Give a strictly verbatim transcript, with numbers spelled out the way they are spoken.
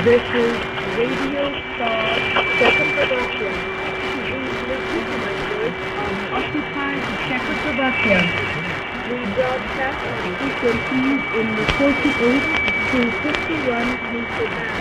This is Radio Star Czechoslovakia. Please listen to my voice on occupied Czechoslovakia. We broadcast on frequencies in the forty-eight to fifty-one meter band.